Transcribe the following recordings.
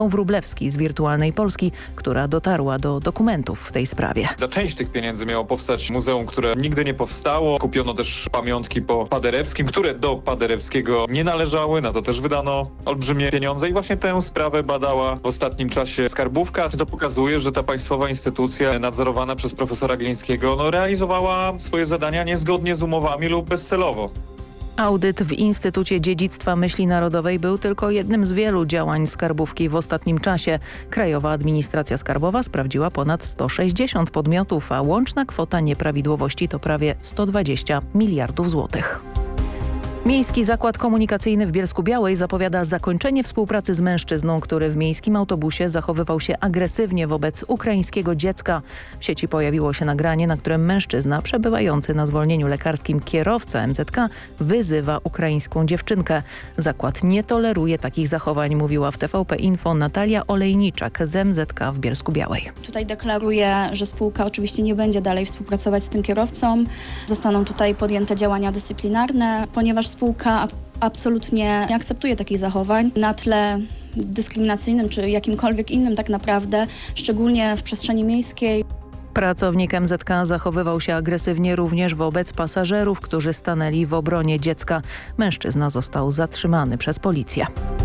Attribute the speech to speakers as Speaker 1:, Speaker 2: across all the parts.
Speaker 1: Wróblewski z Wirtualnej Polski, która dotarła do dokumentów w tej sprawie.
Speaker 2: Za część tych pieniędzy miało powstać muzeum, które nigdy nie powstało. Kupiono też pamiątki po Paderewskim, które do Paderewskiego nie należały. Na to też wydano olbrzymie pieniądze i właśnie tę sprawę badała w ostatnim czasie skarbówka. To pokazuje, że ta państwowa instytucja nadzorowana przez profesora Glińskiego realizowała swoje zadania niezgodnie z umowami lub bezcelowo.
Speaker 1: Audyt w Instytucie Dziedzictwa Myśli Narodowej był tylko jednym z wielu działań skarbówki w ostatnim czasie. Krajowa Administracja Skarbowa sprawdziła ponad 160 podmiotów, a łączna kwota nieprawidłowości to prawie 120 miliardów złotych. Miejski Zakład Komunikacyjny w Bielsku-Białej zapowiada zakończenie współpracy z mężczyzną, który w miejskim autobusie zachowywał się agresywnie wobec ukraińskiego dziecka. W sieci pojawiło się nagranie, na którym mężczyzna przebywający na zwolnieniu lekarskim kierowca MZK wyzywa ukraińską dziewczynkę. Zakład nie toleruje takich zachowań, mówiła w TVP Info Natalia Olejniczak z MZK w Bielsku-Białej.
Speaker 3: Tutaj deklaruję, że spółka oczywiście nie będzie dalej współpracować z tym kierowcą. Zostaną tutaj podjęte działania dyscyplinarne, ponieważ spółka absolutnie nie akceptuje takich zachowań na tle dyskryminacyjnym czy jakimkolwiek innym tak naprawdę, szczególnie w przestrzeni miejskiej.
Speaker 1: Pracownik MZK zachowywał się agresywnie również wobec pasażerów, którzy stanęli w obronie dziecka. Mężczyzna został zatrzymany przez policję.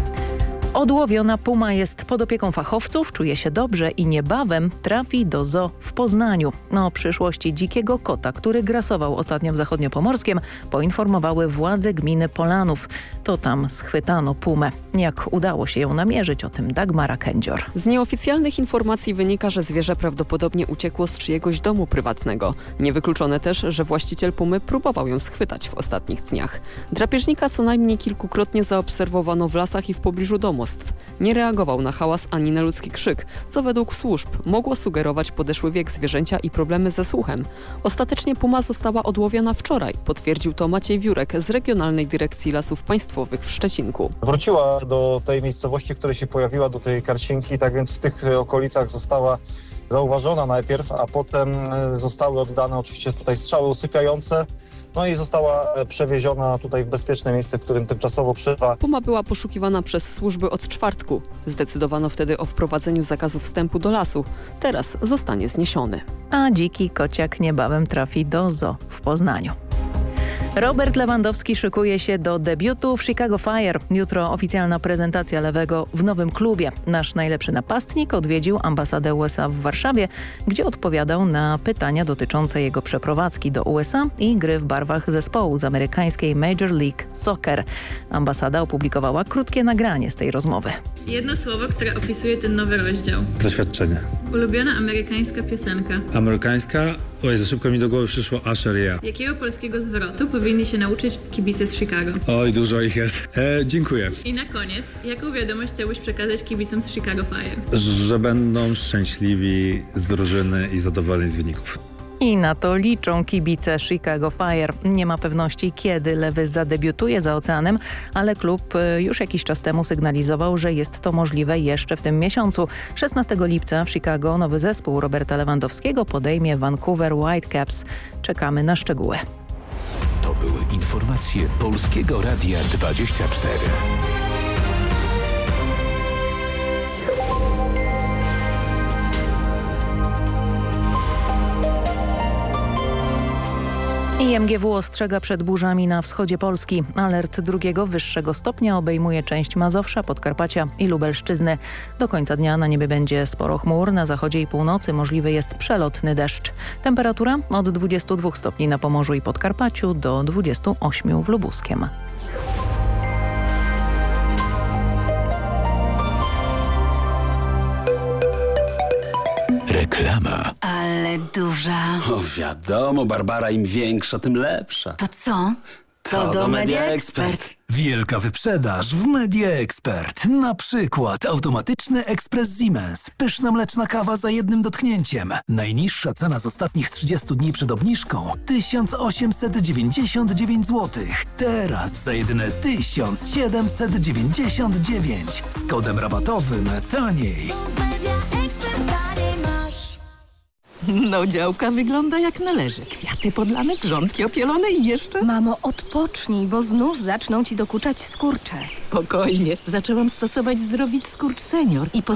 Speaker 1: Odłowiona puma jest pod opieką fachowców, czuje się dobrze i niebawem trafi do zoo w Poznaniu. O przyszłości dzikiego kota, który grasował ostatnio w Zachodniopomorskiem, poinformowały władze gminy Polanów. To tam schwytano pumę. Jak udało się ją namierzyć, o tym Dagmara Kędzior.
Speaker 4: Z nieoficjalnych informacji wynika, że zwierzę prawdopodobnie uciekło z czyjegoś domu prywatnego. Niewykluczone też, że właściciel pumy próbował ją schwytać w ostatnich dniach. Drapieżnika co najmniej kilkukrotnie zaobserwowano w lasach i w pobliżu domostw. Nie reagował na hałas ani na ludzki krzyk, co według służb mogło sugerować podeszły wiek zwierzęcia i problemy ze słuchem. Ostatecznie puma została odłowiona wczoraj, potwierdził to Maciej Wiórek z Regionalnej Dyrekcji Lasów Państwowych w Szczecinku.
Speaker 5: Wróciła do tej miejscowości, w której się pojawiła, do tej Karcinki, tak więc w tych okolicach została zauważona najpierw, a potem zostały oddane oczywiście tutaj strzały usypiające. No i została przewieziona tutaj w bezpieczne miejsce, w którym tymczasowo przebywa.
Speaker 4: Puma była poszukiwana przez służby od czwartku. Zdecydowano wtedy o wprowadzeniu zakazu wstępu do lasu. Teraz zostanie zniesiony.
Speaker 1: A dziki kociak niebawem trafi do zoo w Poznaniu. Robert Lewandowski szykuje się do debiutu w Chicago Fire. Jutro oficjalna prezentacja lewego w nowym klubie. Nasz najlepszy napastnik odwiedził ambasadę USA w Warszawie, gdzie odpowiadał na pytania dotyczące jego przeprowadzki do USA i gry w barwach zespołu z amerykańskiej Major League Soccer. Ambasada opublikowała krótkie nagranie z tej rozmowy.
Speaker 6: Jedno słowo, które opisuje ten nowy rozdział.
Speaker 7: Doświadczenie.
Speaker 6: Ulubiona amerykańska piosenka.
Speaker 7: Amerykańska? Oj, za szybko mi do głowy przyszło Usher, yeah.
Speaker 6: Jakiego polskiego zwrotu powinni się nauczyć kibice z Chicago?
Speaker 7: Oj, dużo ich jest. Dziękuję.
Speaker 6: I na koniec, jaką wiadomość chciałbyś przekazać kibicom z Chicago Fire?
Speaker 7: Że będą szczęśliwi z drużyny i zadowoleni z wyników.
Speaker 1: I na to liczą kibice Chicago Fire. Nie ma pewności, kiedy lewy zadebiutuje za oceanem, ale klub już jakiś czas temu sygnalizował, że jest to możliwe jeszcze w tym miesiącu. 16 lipca w Chicago nowy zespół Roberta Lewandowskiego podejmie Vancouver Whitecaps. Czekamy na szczegóły.
Speaker 8: To były informacje Polskiego Radia 24.
Speaker 1: IMGW ostrzega przed burzami na wschodzie Polski. Alert drugiego wyższego stopnia obejmuje część Mazowsza, Podkarpacia i Lubelszczyzny. Do końca dnia na niebie będzie sporo chmur, na zachodzie i północy możliwy jest przelotny deszcz. Temperatura od 22 stopni na Pomorzu i Podkarpaciu do 28 w Lubuskiem.
Speaker 8: Reklama.
Speaker 9: Ale duża.
Speaker 10: O wiadomo, Barbara, im większa, tym lepsza.
Speaker 9: To co? To do Media Expert.
Speaker 11: Wielka wyprzedaż w Media Expert. Na przykład automatyczny ekspres Siemens. Pyszna mleczna kawa za jednym dotknięciem. Najniższa cena z ostatnich 30 dni przed obniżką 1899 zł. Teraz za jedyne 1799. Z kodem rabatowym taniej.
Speaker 12: No, działka wygląda jak należy. Kwiaty podlane, grządki opielone i jeszcze...
Speaker 13: Mamo, odpocznij, bo znów zaczną ci dokuczać skurcze.
Speaker 12: Spokojnie. Zaczęłam stosować Zdrowit Skurcz Senior i